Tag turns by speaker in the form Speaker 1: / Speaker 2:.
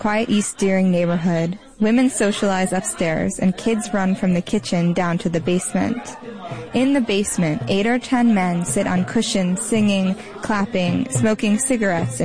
Speaker 1: quiet East Deering neighborhood. Women socialize upstairs, and kids run from the kitchen down to the basement. In the basement, 8 or 10 men sit on cushions, singing, clapping, smoking cigarettes,